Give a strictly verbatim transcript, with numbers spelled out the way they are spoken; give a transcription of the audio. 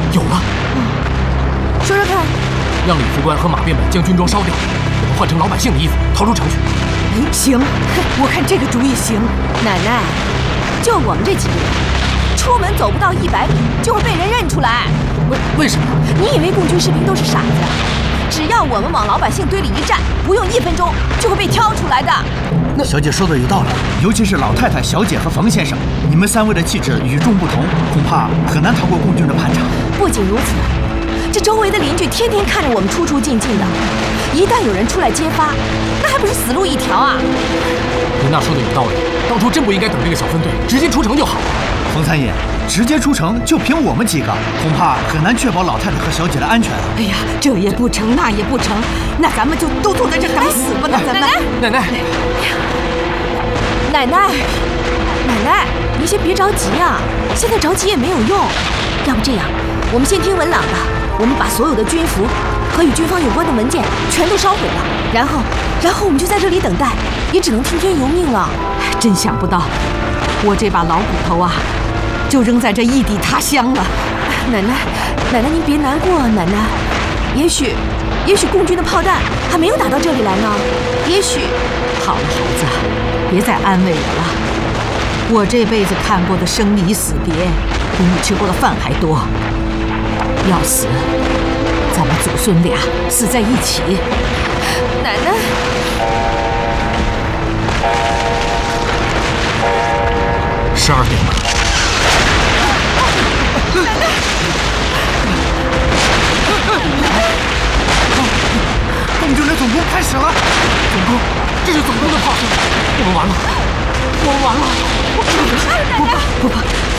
有了。 嗯，说说看。 让李副官和马变本将军装烧掉，我们换成老百姓的衣服逃出城去。 哎，行，我看这个主意行。奶奶，就我们这几个人，出门走不到一百米就会被人认出来。 为为什么？ 你以为共军士兵都是傻子？只要我们往老百姓堆里一站，不用一分钟就会被挑出来的。 那小姐说的有道理，尤其是老太太、小姐和冯先生，你们三位的气质与众不同，恐怕很难逃过共军的盘查。 不仅如此，这周围的邻居天天看着我们出出进进的，一旦有人出来揭发，那还不是死路一条啊！ 您那说的有道理，当初真不应该等这个小分队，直接出城就好了。 冯三爷，直接出城就凭我们几个，恐怕很难确保老太太和小姐的安全啊！ 哎呀，这也不成，那也不成，那咱们就都坐在这等死吧！那咱们奶奶， 奶奶，奶奶，您先别着急啊，现在着急也没有用。要不这样，我们先听文朗的，我们把所有的军服和与军方有关的文件全都烧毁了，然后，然后我们就在这里等待，也只能听天由命了。 真想不到，我这把老骨头啊，就扔在这异地他乡了。 奶奶，奶奶您别难过，奶奶，也许，也许共军的炮弹还没有打到这里来呢，也许。 好了，孩子，别再安慰我了。我这辈子看过的生离死别，比你吃过的饭还多。要死，咱们祖孙俩死在一起。 奶奶。 十二点了。 共军的总攻开始了！ 总攻，这是总攻的炮声，我们完了，我们完了！ 不怕不怕，